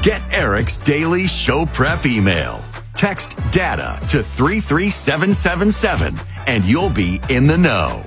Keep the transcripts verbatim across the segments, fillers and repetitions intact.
Get Eric's daily show prep email. Text DATA to three three seven seven seven and you'll be in the know.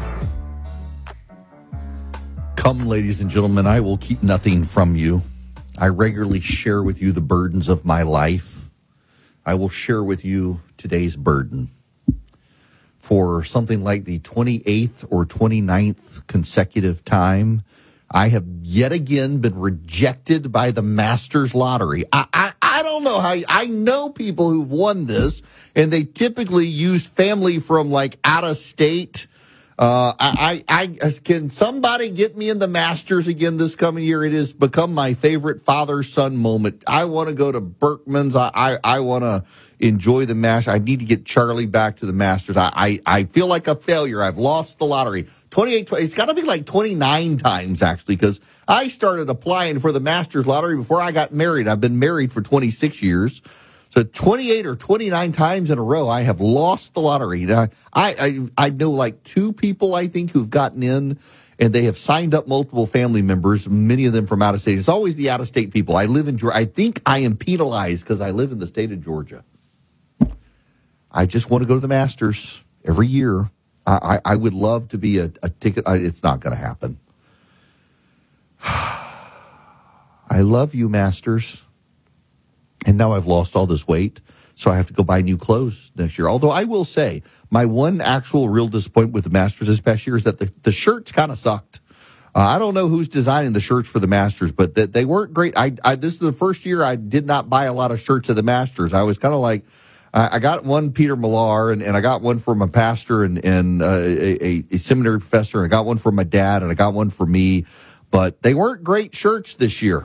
Come, ladies and gentlemen, I will keep nothing from you. I regularly share with you the burdens of my life. I will share with you today's burden. For something like the twenty-eighth or twenty-ninth consecutive time, I have yet again been rejected by the Masters Lottery. I, I, I don't know how, I know people who've won this, and they typically use family from like out of state. Uh, I, I, I, can somebody get me in the Masters again this coming year? It has become my favorite father-son moment. I want to go to Berkman's. I, I, I want to enjoy the Masters. I need to get Charlie back to the Masters. I, I, I feel like a failure. I've lost the lottery. twenty-eight, it's got to be like twenty-nine times, actually, because I started applying for the Masters Lottery before I got married. I've been married for twenty-six years. So twenty-eight or twenty-nine times in a row, I have lost the lottery. Now, I, I, I know like two people, I think, who've gotten in, and they have signed up multiple family members, many of them from out of state. It's always the out-of-state people. I live in Georgia. I think I am penalized because I live in the state of Georgia. I just want to go to the Masters every year. I, I, I would love to be a, a ticket. I, it's not going to happen. I love you, Masters. And now I've lost all this weight, so I have to go buy new clothes next year. Although I will say, my one actual real disappointment with the Masters this past year is that the, the shirts kind of sucked. Uh, I don't know who's designing the shirts for the Masters, but that they weren't great. I, I this is the first year I did not buy a lot of shirts at the Masters. I was kind of like, I, I got one Peter Millar, and, and I got one from a pastor and, and uh, a, a seminary professor, and I got one from my dad, and I got one for me. But they weren't great shirts this year.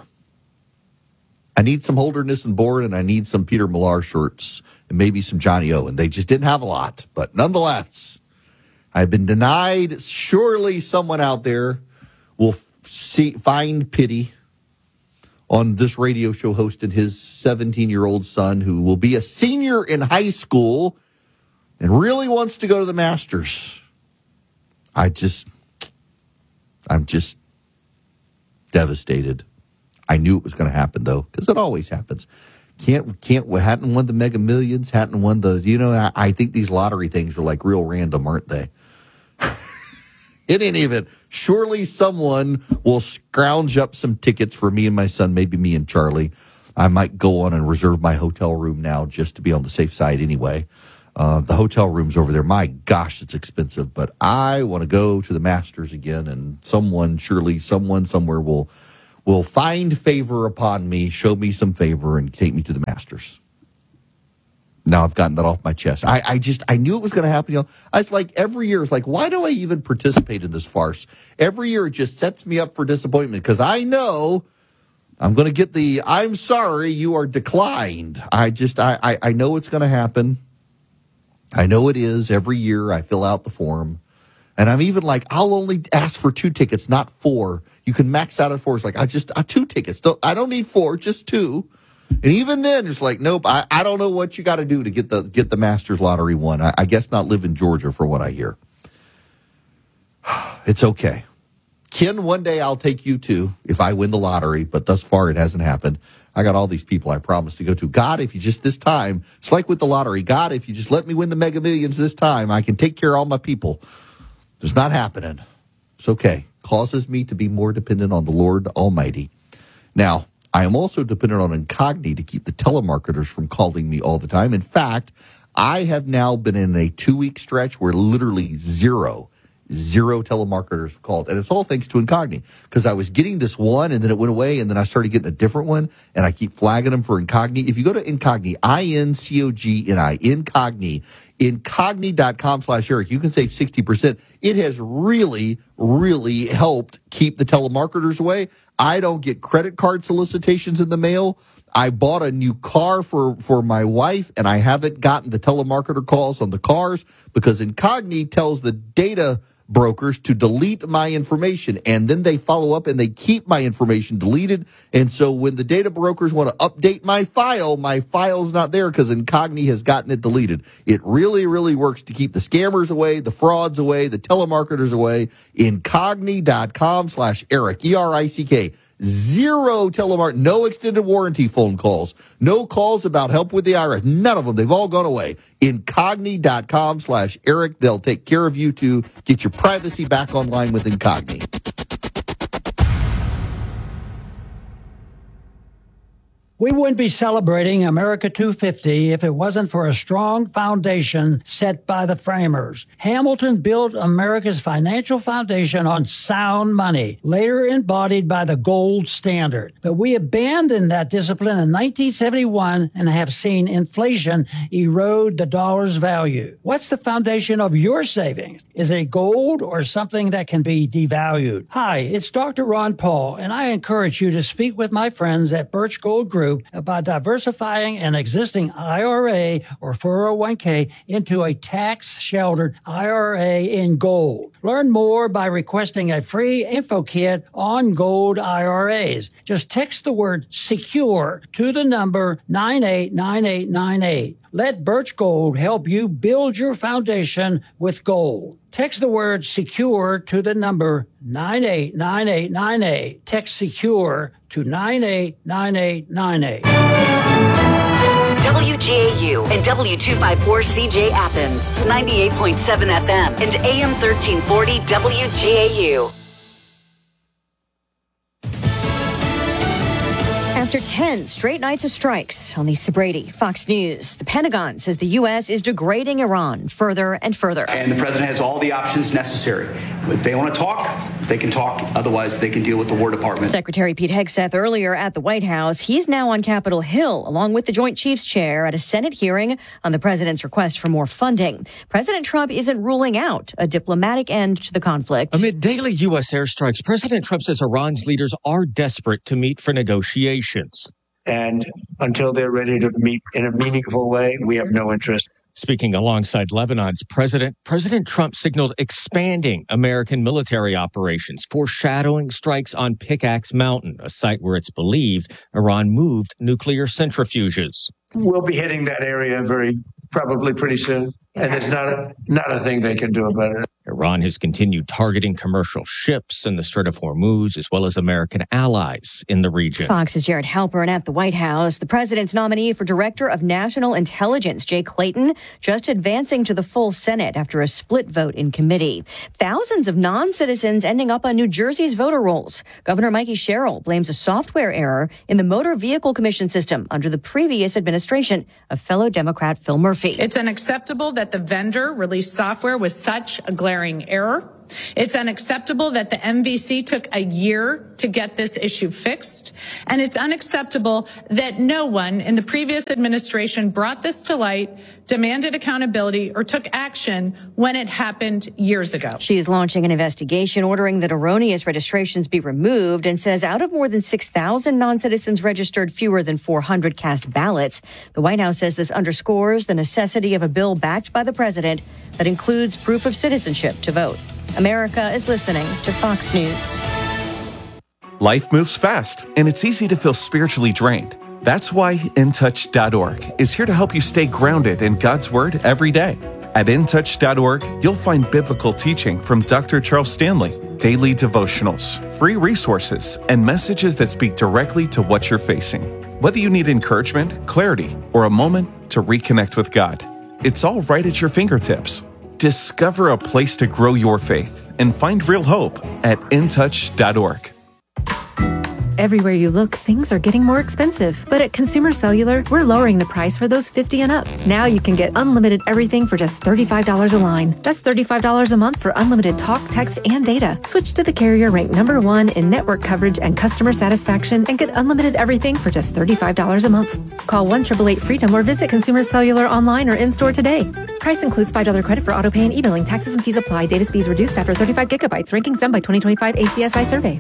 I need some Holderness and Board, and I need some Peter Millar shirts, and maybe some Johnny Owen. They just didn't have a lot. But nonetheless, I've been denied. Surely someone out there will see, find pity on this radio show host and his seventeen-year-old son who will be a senior in high school and really wants to go to the Masters. I just, I'm just devastated. I knew it was going to happen, though, because it always happens. Can't, can't, hadn't won the Mega Millions, hadn't won the, you know, I, I think these lottery things are like real random, aren't they? It ain't even. Surely someone will scrounge up some tickets for me and my son, maybe me and Charlie. I might go on and reserve my hotel room now just to be on the safe side anyway. Uh, the hotel rooms over there, my gosh, it's expensive. But I want to go to the Masters again, and someone, surely someone somewhere will will find favor upon me, show me some favor, and take me to the Masters. Now I've gotten that off my chest. I, I just, I knew it was going to happen. You know, I was like, every year, it's like, why do I even participate in this farce? Every year it just sets me up for disappointment because I know I'm going to get the, I'm sorry, you are declined. I just, I, I, I know it's going to happen. I know it is. Every year I fill out the form. And I'm even like, I'll only ask for two tickets, not four. You can max out at four. It's like, I just, uh, two tickets. Don't, I don't need four, just two. And even then, it's like, nope, I, I don't know what you got to do to get the get the Masters Lottery won. I, I guess not live in Georgia for what I hear. It's okay. Ken, one day I'll take you too if I win the lottery, but thus far it hasn't happened. I got all these people I promised to go to. God, if you just this time, it's like with the lottery. God, if you just let me win the Mega Millions this time, I can take care of all my people. It's not happening. It's okay. Causes me to be more dependent on the Lord Almighty. Now, I am also dependent on Incogni to keep the telemarketers from calling me all the time. In fact, I have now been in a two-week stretch where literally zero, zero telemarketers have called. And it's all thanks to Incogni because I was getting this one and then it went away and then I started getting a different one and I keep flagging them for Incogni. If you go to Incogni, I N C O G N I, Incogni, incogni.com slash Eric, you can save sixty percent. It has really, really helped keep the telemarketers away. I don't get credit card solicitations in the mail. I bought a new car for, for my wife, and I haven't gotten the telemarketer calls on the cars because Incogni tells the data brokers to delete my information, and then they follow up and they keep my information deleted. And so when the data brokers want to update my file, my file's not there because Incogni has gotten it deleted. It really, really works to keep the scammers away, the frauds away, the telemarketers away. Incogni.com slash Eric, E R I C K. Zero telemarketing, no extended warranty phone calls, no calls about help with the I R S. None of them. They've all gone away. Incogni.com slash Eric. They'll take care of you to get your privacy back online with Incogni. We wouldn't be celebrating America two fifty if it wasn't for a strong foundation set by the framers. Hamilton built America's financial foundation on sound money, later embodied by the gold standard. But we abandoned that discipline in nineteen seventy-one and have seen inflation erode the dollar's value. What's the foundation of your savings? Is it gold or something that can be devalued? Hi, it's Doctor Ron Paul, and I encourage you to speak with my friends at Birch Gold Group about diversifying an existing I R A or four oh one k into a tax-sheltered I R A in gold. Learn more by requesting a free info kit on gold I R As. Just text the word SECURE to the number nine eight nine eight nine eight. Let Birch Gold help you build your foundation with gold. Text the word SECURE to the number nine eight nine eight nine eight. Text SECURE to nine eight nine eight nine eight. W G A U and W two fifty-four C J Athens, ninety-eight point seven F M and A M thirteen forty W G A U. After ten straight nights of strikes on Lisa Brady, Fox News, the Pentagon says the U S is degrading Iran further and further. And the president has all the options necessary. If they want to talk, they can talk. Otherwise, they can deal with the War Department. Secretary Pete Hegseth earlier at the White House. He's now on Capitol Hill, along with the Joint Chiefs chair at a Senate hearing on the president's request for more funding. President Trump isn't ruling out a diplomatic end to the conflict. Amid daily U S airstrikes, President Trump says Iran's leaders are desperate to meet for negotiations. And until they're ready to meet in a meaningful way, we have no interest. Speaking alongside Lebanon's president, President Trump signaled expanding American military operations, foreshadowing strikes on Pickaxe Mountain, a site where it's believed Iran moved nuclear centrifuges. We'll be hitting that area very probably pretty soon, and there's not a, not a thing they can do about it. Iran has continued targeting commercial ships in the Strait of Hormuz, as well as American allies in the region. Fox's Jared Halpern at the White House. The president's nominee for Director of National Intelligence, Jay Clayton, just advancing to the full Senate after a split vote in committee. Thousands of non-citizens ending up on New Jersey's voter rolls. Governor Mikey Sherrill blames a software error in the Motor Vehicle Commission system under the previous administration of fellow Democrat Phil Murphy. It's unacceptable that the vendor released software with such a glaring error. It's unacceptable that the M V C took a year to get this issue fixed. And it's unacceptable that no one in the previous administration brought this to light, demanded accountability, or took action when it happened years ago. She is launching an investigation ordering that erroneous registrations be removed and says out of more than six thousand non-citizens registered fewer than four hundred cast ballots. The White House says this underscores the necessity of a bill backed by the president that includes proof of citizenship to vote. America is listening to Fox News. Life moves fast, and it's easy to feel spiritually drained. That's why In Touch dot org is here to help you stay grounded in God's Word every day. At In Touch dot org, you'll find biblical teaching from Doctor Charles Stanley, daily devotionals, free resources, and messages that speak directly to what you're facing. Whether you need encouragement, clarity, or a moment to reconnect with God, it's all right at your fingertips. Discover a place to grow your faith and find real hope at In Touch dot org. Everywhere you look, things are getting more expensive. But at Consumer Cellular, we're lowering the price for those fifty and up. Now you can get unlimited everything for just thirty-five dollars a line. That's thirty-five dollars a month for unlimited talk, text, and data. Switch to the carrier ranked number one in network coverage and customer satisfaction and get unlimited everything for just thirty-five dollars a month. Call one eight eight eight freedom or visit Consumer Cellular online or in-store today. Price includes five dollars credit for auto pay and e-billing. Taxes and fees apply. Data speeds reduced after thirty-five gigabytes. Rankings done by twenty twenty-five A C S I survey.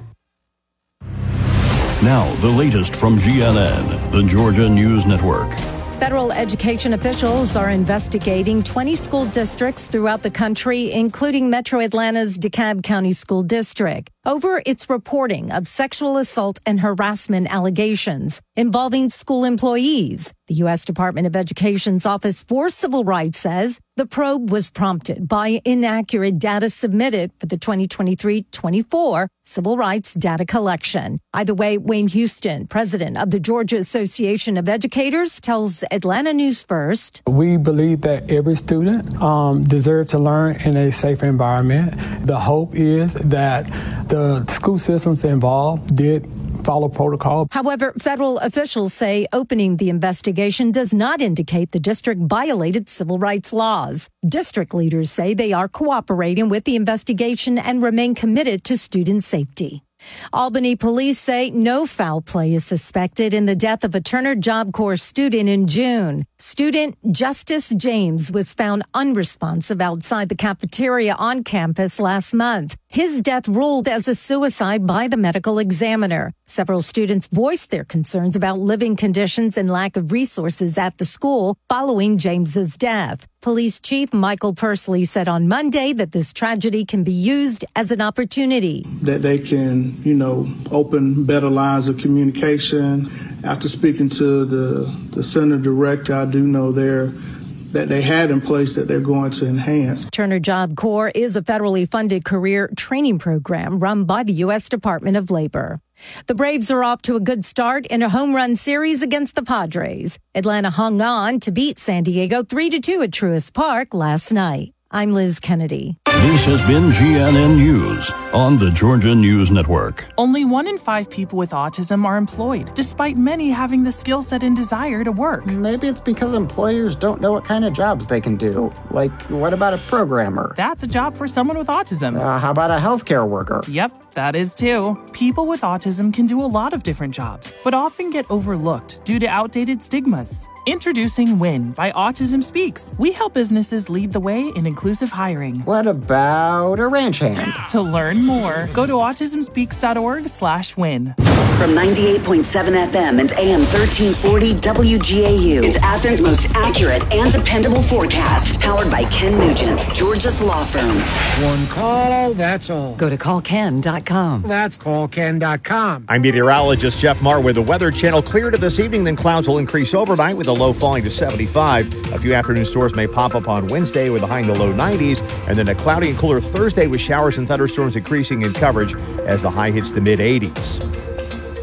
Now, the latest from G N N, the Georgia News Network. Federal education officials are investigating twenty school districts throughout the country, including Metro Atlanta's DeKalb County School District. over its reporting of sexual assault and harassment allegations involving school employees. The U S Department of Education's Office for Civil Rights says the probe was prompted by inaccurate data submitted for the twenty twenty-three twenty-four Civil Rights Data Collection. Either way, Wayne Houston, president of the Georgia Association of Educators, tells Atlanta News First. We believe that every student um, deserves to learn in a safe environment. The hope is that the school systems involved did follow protocol. However, federal officials say opening the investigation does not indicate the district violated civil rights laws. District leaders say they are cooperating with the investigation and remain committed to student safety. Albany police say no foul play is suspected in the death of a Turner Job Corps student in June. Student Justice James was found unresponsive outside the cafeteria on campus last month. His death ruled as a suicide by the medical examiner. Several students voiced their concerns about living conditions and lack of resources at the school following James's death. Police Chief Michael Pursley said on Monday that this tragedy can be used as an opportunity. That they can, you know, open better lines of communication. After speaking to the, the center director, I do know there that they had in place that they're going to enhance. Turner Job Corps is a federally funded career training program run by the U S Department of Labor. The Braves are off to a good start in a home run series against the Padres. Atlanta hung on to beat San Diego three to two at Truist Park last night. I'm Liz Kennedy. This has been G N N News on the Georgia News Network. Only one in five people with autism are employed, despite many having the skill set and desire to work. Maybe it's because employers don't know what kind of jobs they can do. Like, what about a programmer? That's a job for someone with autism. Uh, how about a healthcare worker? Yep, that is too. People with autism can do a lot of different jobs, but often get overlooked due to outdated stigmas. Introducing WIN by Autism Speaks. We help businesses lead the way in inclusive hiring. What about a ranch hand? To learn more, go to autismspeaks.org slash win. From ninety-eight point seven F M and A M thirteen forty W G A U, it's Athens' most accurate and dependable forecast. Powered by Ken Nugent, Georgia's law firm. One call, that's all. Go to call ken dot com. That's call ken dot com. I'm meteorologist Jeff Marr with the Weather Channel. Clear to this evening, then clouds will increase overnight with a low falling to seventy-five. A few afternoon storms may pop up on Wednesday with a high in the low nineties, and then a cloudy and cooler Thursday with showers and thunderstorms increasing in coverage as the high hits the mid eighties.